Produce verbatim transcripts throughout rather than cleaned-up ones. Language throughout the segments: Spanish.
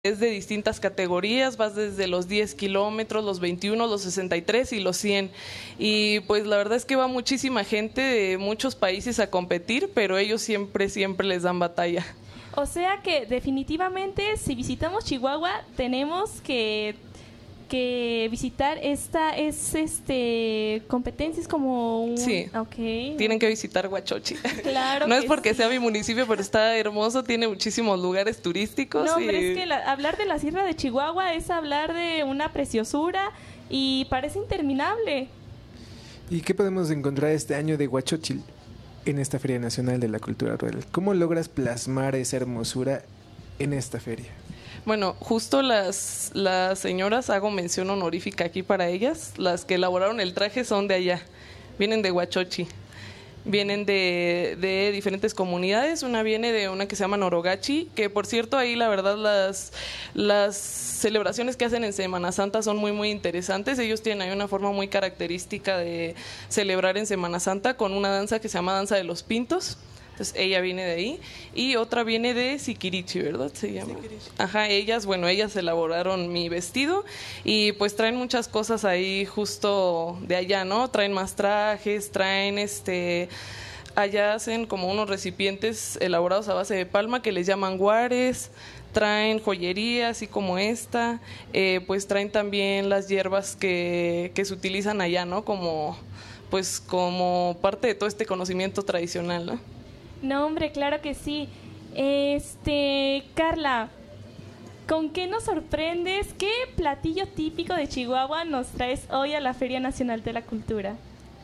Es de distintas categorías, vas desde los diez kilómetros, los veintiuno, los sesenta y tres y los cien. Y pues la verdad es que va muchísima gente de muchos países a competir, pero ellos siempre, siempre les dan batalla. O sea que definitivamente si visitamos Chihuahua tenemos que, que visitar esta es este competencias como un... Sí, okay. Tienen que visitar Huachochi. Claro no es que porque sí. sea mi municipio, pero está hermoso, tiene muchísimos lugares turísticos. No, y... pero es que la, hablar de la Sierra de Chihuahua es hablar de una preciosura y parece interminable. ¿Y qué podemos encontrar este año de Huachochil en esta Feria Nacional de la Cultura Rural? ¿Cómo logras plasmar esa hermosura en esta feria? Bueno, justo las, las señoras, hago mención honorífica aquí para ellas, las que elaboraron el traje son de allá, vienen de Huachochi, vienen de, de diferentes comunidades, una viene de una que se llama Norogachi, que por cierto ahí la verdad las, las celebraciones que hacen en Semana Santa son muy muy interesantes, ellos tienen ahí una forma muy característica de celebrar en Semana Santa con una danza que se llama Danza de los Pintos. Entonces ella viene de ahí y otra viene de Siquirichi, ¿verdad? Se llama. Siquirichi. Ajá, ellas, bueno, ellas elaboraron mi vestido y pues traen muchas cosas ahí justo de allá, ¿no? Traen más trajes, traen este... Allá hacen como unos recipientes elaborados a base de palma que les llaman guares, traen joyería así como esta, eh, pues traen también las hierbas que, que se utilizan allá, ¿no? Como, pues como parte de todo este conocimiento tradicional, ¿no? No, hombre, claro que sí. Este, Carla, ¿con qué nos sorprendes? ¿Qué platillo típico de Chihuahua nos traes hoy a la Feria Nacional de la Cultura?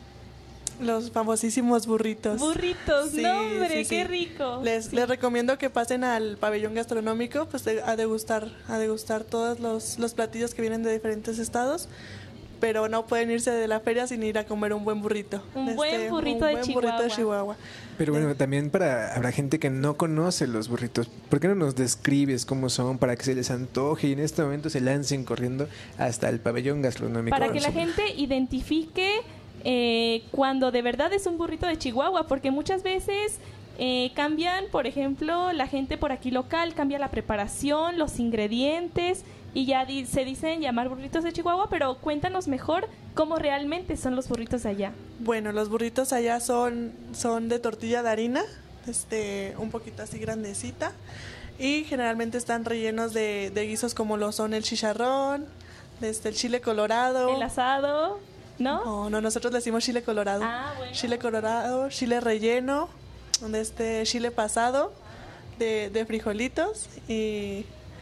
Los famosísimos burritos. Burritos, sí, no, hombre, sí, qué sí. rico. Les, sí. les recomiendo que pasen al pabellón gastronómico, pues a degustar, a degustar todos los, los platillos que vienen de diferentes estados. Pero no pueden irse de la feria sin ir a comer un buen burrito. Un este, buen burrito, un de, buen Chihuahua. burrito de Chihuahua. Pero bueno, también para habrá gente que no conoce los burritos. ¿Por qué no nos describes cómo son para que se les antoje y en este momento se lancen corriendo hasta el pabellón gastronómico? Para que la gente identifique eh, cuando de verdad es un burrito de Chihuahua, porque muchas veces eh, cambian, por ejemplo, la gente por aquí local cambia la preparación, los ingredientes y ya di- se dicen llamar burritos de Chihuahua, pero cuéntanos mejor cómo realmente son los burritos allá. Bueno, los burritos allá son, son de tortilla de harina, este, un poquito así grandecita, y generalmente están rellenos de, de guisos como lo son el chicharrón, este, el chile colorado. El asado, ¿no? No, no, nosotros le decimos chile colorado. Ah, bueno. Chile colorado, chile relleno, de este chile pasado, de, de frijolitos y...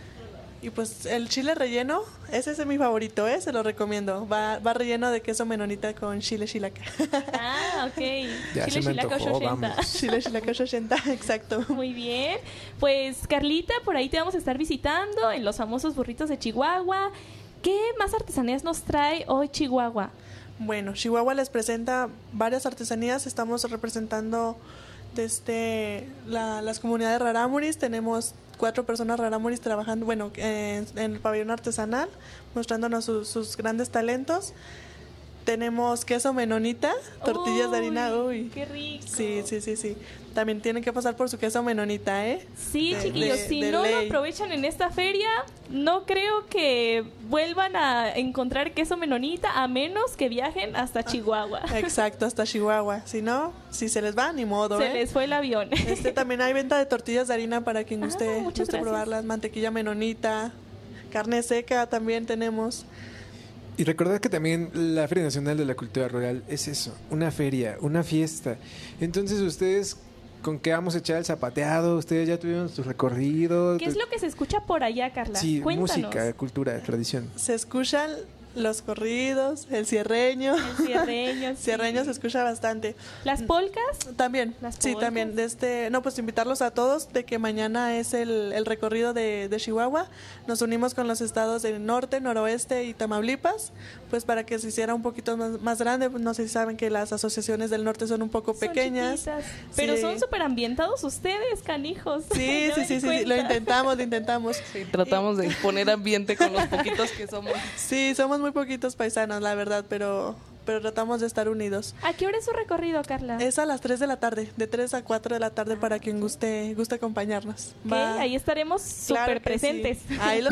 Y pues el chile relleno, ese es mi favorito, ¿eh? Se lo recomiendo. Va, va relleno de queso menonita con chile chilaca. Ah, ok. Ya Chile se me chilaca antojó, ochenta. vamos. Chile chilaca ochenta, exacto. Muy bien. Pues Carlita, por ahí te vamos a estar visitando en los famosos burritos de Chihuahua. ¿Qué más artesanías nos trae hoy Chihuahua? Bueno, Chihuahua les presenta varias artesanías. Estamos representando desde la, las comunidades rarámuris. Tenemos cuatro personas rarámuris trabajando, bueno, en, en el pabellón artesanal, mostrándonos sus, sus grandes talentos. Tenemos queso menonita, tortillas Uy, de harina, uy. ¡Qué rico! Sí, sí, sí, sí. También tienen que pasar por su queso menonita, ¿eh? Sí, De- chiquillos, de- si de no lo ley. aprovechan en esta feria, no creo que vuelvan a encontrar queso menonita a menos que viajen hasta Chihuahua. Exacto, hasta Chihuahua. Si no, si se les va, ni modo, Se ¿eh? les fue el avión. Este también hay venta de tortillas de harina para quien Ah, guste, muchas guste gracias. probarlas. Mantequilla menonita, carne seca también tenemos. Y recordar que también la Feria Nacional de la Cultura Rural es eso, una feria, una fiesta. Entonces ustedes, ¿con qué vamos a echar el zapateado? Ustedes ya tuvieron su recorrido. ¿Qué es lo que se escucha por allá, Carla? Sí, Cuéntanos. música, cultura, tradición. Se escuchan los corridos, el cierreño. El cierreño, sí. Cierreño se escucha bastante. ¿Las polcas? También, Las sí, polcas. también. De este, no, pues invitarlos a todos de que mañana es el, el recorrido de, de Chihuahua. Nos unimos con los estados del norte, noroeste y Tamaulipas, pues para que se hiciera un poquito más, más grande. No sé si saben que las asociaciones del norte son un poco Son pequeñas. chiquitas, pero Sí. son súper ambientados ustedes, canijos. Sí, Ya sí, me sí, di sí, cuenta. lo intentamos, lo intentamos. Sí, tratamos de poner ambiente con los poquitos que somos. Sí, somos muy poquitos paisanos, la verdad, pero, pero tratamos de estar unidos. ¿A qué hora es su recorrido, Carla? Es a las tres de la tarde, de tres a cuatro de la tarde para quien guste, guste acompañarnos. ¿Qué? Ahí estaremos Claro súper que sí. presentes. Ahí lo